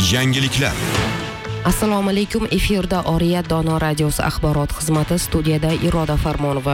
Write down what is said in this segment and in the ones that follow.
Yangiliklar. Assalomu alaykum. Efirda Oriyat Dono radiosi axborot xizmati, studiyada Iroda Farmonova.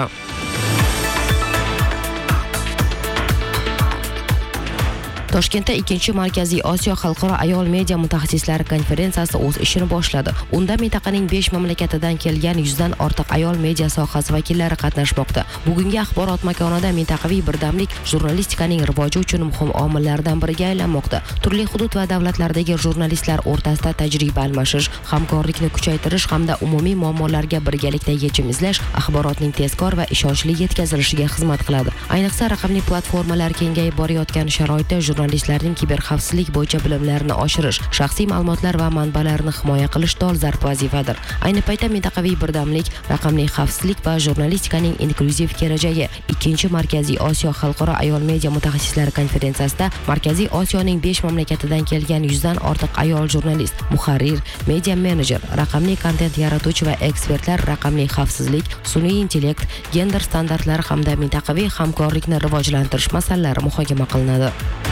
Toshkentda 2 Markaziy Osiyo xalqaro ayol media mutaxassislari konferensiyasi o'z ishini boshladi. Unda mintaqaning 5 mamlakatidan kelgan 100 dan ortiq ayol media sohasi vakillari qatnashmoqda. Bugungi axborot makonida mintaqaviy birdamlik jurnalistikaning rivoji uchun muhim omillardan biriga aylanmoqda. Turli hudud va davlatlardagi jurnalistlar o'rtasida tajriba almashish, hamkorlikni kuchaytirish hamda umumiy muammolarga birgalikda yechim izlash axborotning tezkor va ishonchli yetkazilishiga xizmat qiladi. Ayniqsa raqamli platformalar kengayib borayotgan sharoitda jurnalistlarning kiberxavfsizlik bo'yicha bilimlarini oshirish, shaxsiy ma'lumotlar va manbalarni himoya qilish dolzarb vazifadir. Ayni paytda mintaqaviy birdamlik, raqamli xavfsizlik va jurnalistikaning inklyuziv kelajagi 2 Markaziy Osiyo xalqaro ayol media mutaxassislari konferensiyasida Markaziy Osiyoning 5 mamlakatidan kelgan 100 dan ortiq ayol jurnalist, muharrir, media menejer, raqamli kontent yaratuvchi va ekspertlar raqamli xavfsizlik, sun'iy intellekt, gender standartlari hamda mintaqaviy hamkorlikni rivojlantirish masalalari muhokama qilinadi.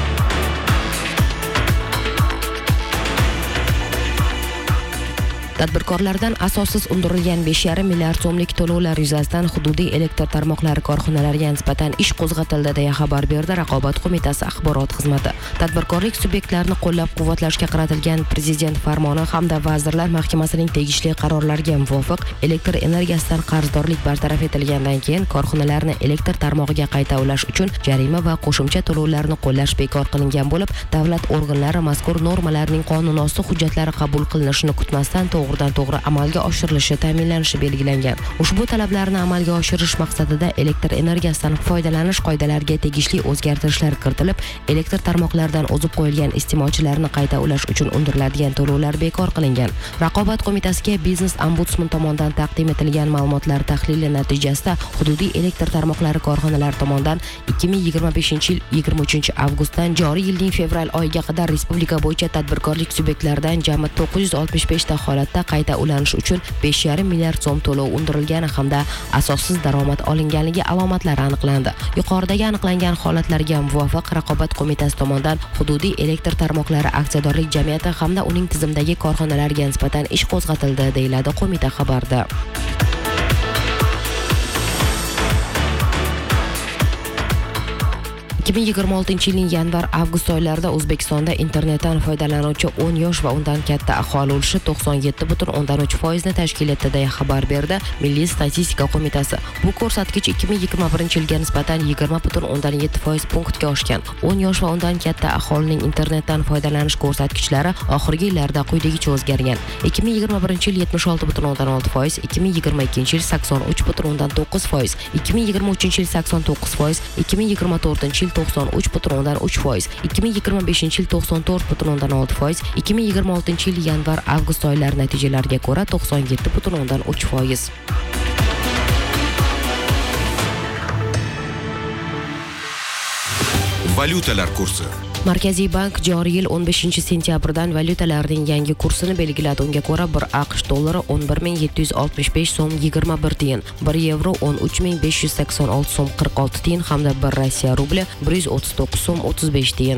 Tadbirkorlardan asossiz undirilgan 5,5 milliard so'mlik to'lovlar yuzasidan hududiy elektr tarmoqlari korxonalariga nisbatan ish qo'zg'atildi deya xabar berdi Raqobat qo'mitasi axborot xizmati. Tadbirkorlik subyektlarini qo'llab-quvvatlashga qaratilgan Prezident farmoni hamda Vazirlar Mahkamasining tegishli qarorlariga muvofiq elektr energiyasidan qarzdorlik bartaraf etilgandan keyin korxonalarni elektr tarmog'iga qayta ulash uchun jarima va qo'shimcha to'lovlarni qo'llash bekor qilingan bo'lib, davlat organlari mazkur normalarning qonunosti hujjatlari qabul qilinishini kutmasdan to'g'ridan-to'g'ri amalga oshirilishi ta'minlanishi belgilangan. Ushbu talablarni amalga oshirish maqsadida elektr energiyasidan foydalanish qoidalariga tegishli o'zgartirishlar kiritilib, elektr tarmoqlaridan o'zib qo'yilgan iste'molchilarni qayta ulash uchun undiriladigan to'lovlar bekor qilingan. Raqobat qo'mitasiga biznes ombudsman tomonidan taqdim etilgan ma'lumotlar tahlili natijasida hududiy elektr tarmoqlari korxonalari tomonidan 2025-yil 23 avgustdan joriy yilning fevral oyiga qadar respublika bo'yicha tadbirkorlik subyektlaridan jami 965 ta holatda qayta ulanish uchun 5,5 milliard so'm to'lov undirilgani hamda asossiz daromad olinganligi alomatlari aniqlandi. Yuqoridagi aniqlangan holatlarga muvofiq Raqobat qo'mitasi tomonidan hududiy elektr tarmoqlari aksiyadorlik jamiyati hamda uning tizimidagi korxonalarga nisbatan ish qo'zg'atildi, deyiladi qo'mita xabarida. 2026-yilning yanvar-avgust oylarida O'zbekistonda internetdan foydalanuvchi 10 yosh va undan katta aholi ulushi 97,3% ni tashkil etdi deya xabar berdi Milliy statistika qo'mitasi. Bu ko'rsatkich 2021-yilga nisbatan 20,7% punktga oshgan. 10 yosh va undan katta aholining internetdan foydalanish ko'rsatkichlari oxirgi yillarda quyidagicha o'zgargan. 2021-yil 76,6%, 2022-yil 83,9%, 2023-yil 89%, 2024-yil 93,3%, 2025-yil 94,6%, 2026-yil yanvar-avgust oylari natijalariga ko'ra 97,3%. Valyutalar kursi. Markaziy bank joriy yil 15 sentyabrdan valyutalarning yangi kursini belgiladi. Unga ko'ra 1 AQSh dollari 11,765 so'm 21 tiyin, 1 yevro 13,586 so'm 46 tiyin hamda 1 Rossiya rubli 139 so'm 35 tiyin.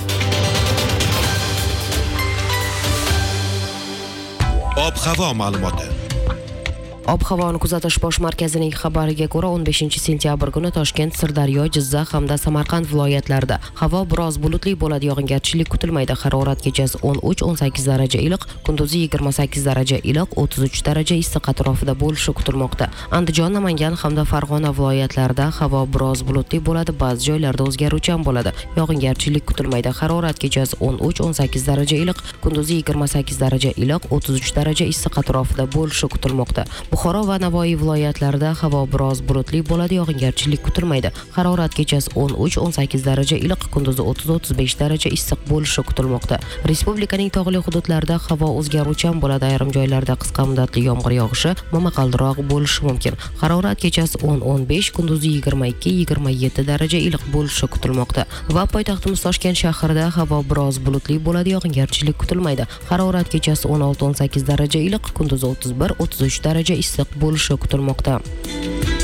Ob-havo ma'lumoti. Ob-havoni kuzatish bosh markazining xabariga ko'ra 15 sentyabr kuni Toshkent, Sirdaryo, Jizzax hamda Samarqand viloyatlarida havo biroz bulutli bo'ladi, yog'ingarchilik kutilmaydi. Harorat kechasi 13-18 daraja iliq, kunduzi 28 daraja iliq, 33 daraja issiq atrofida bo'lishi kutilmoqda. Andijon, Namangan hamda Farg'ona viloyatlarida havo biroz bulutli bo'ladi, ba'zi joylarda o'zgaruvchan bo'ladi, yog'ingarchilik kutilmaydi. Harorat kechasi 13-18 daraja iliq, kunduzi 28 daraja iliq, 33 daraja issiq atrofida bo'lishi kutilmoqda. Buxoro va Navoiy viloyatlarida havo biroz bulutli bo'ladi, yog'ingarchilik kutilmaydi. Harorat kechasi 13-18 daraja iliq, kunduzi 30-35 daraja issiq bo'lishi kutilmoqda. Respublikaning tog'li hududlarida havo o'zgaruvchan bo'ladi, ayrim joylarda qisqa muddatli yomg'ir yog'ishi, momaqaldiroq bo'lishi mumkin. Harorat kechasi 10-15, kunduzi 22-27 daraja iliq bo'lishi kutilmoqda. Va poytaxtimiz Toshkent shahrida havo biroz bulutli bo'ladi, yog'ingarchilik kutilmaydi. Harorat kechasi 16-18 daraja iliq, kunduzi 31-33 daraja issiq bo'lishi kutilmoqda.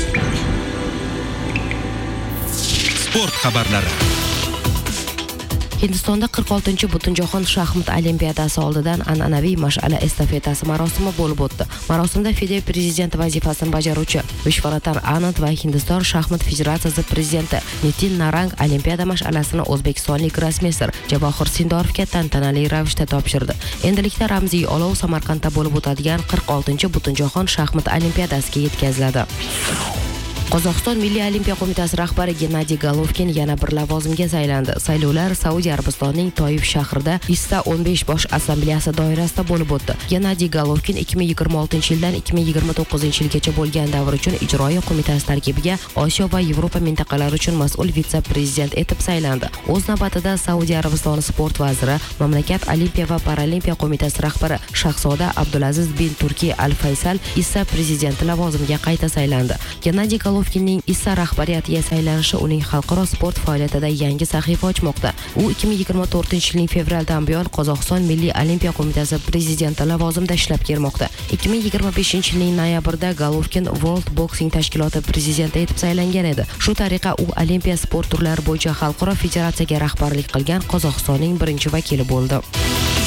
Sport xabarlari. Hindistonda 46 Butunjahon shaxmat olimpiadasi oldidan an'anaviy mash'ala estafetasi marosimi bo'lib o'tdi. Marosimda FIDE prezident vazifasini bajaruvchi Vishvaratan Anand va Hindiston shaxmat federatsiyasi prezidenti Nitin Narang olimpiada mash'alasini o'zbekistonlik grossmeyster Javohir Sindorovga tantanali ravishda topshirdi. Endilikda ramziy olov Samarqandda bo'lib o'tadigan 46 Butunjahon shaxmat olimpiadasiga yetkaziladi. Qozog'iston Milliy olimpiya qo'mitasi rahbari Gennadiy Golovkin yana bir lavozimga saylandi. Saylovlar Saudiya Arabistonining Toif shahrida ISSA 15 bosh assambleyasi doirasida bo'lib o'tdi. Gennadiy Golovkin 2026-yildan 2029-yilgacha bo'lgan davr uchun ijroiya qo'mitasi tarkibiga Osiyo va Yevropa mintaqalari uchun mas'ul vitse-prezident etib saylandi. O'z navbatida Saudiya Arabistoni sport vaziri, mamlakat Olimpiya va Paralimpiya qo'mitasi rahbari Shahzoda Abdulaziz bin Turki Al-Faysal ISSA prezidenti lavozimiga qayta saylandi. Gennadiy Golovkinning ISSA rahbariyatiga saylanishi uning xalqaro sport faoliyatida yangi sahifa ochmoqda. U 2024-yilning fevraldan buyon Qozog'iston Milliy olimpiya qo'mitasi prezidenti lavozimida ishlab kelmoqda. 2025-yilning noyabrida Golovkin World Boxing tashkiloti prezidenti etib saylangan edi. Shu tariqa u olimpiya sport turlari bo'yicha xalqaro federatsiyaga rahbarlik qilgan Qozog'istonning birinchi vakili bo'ldi.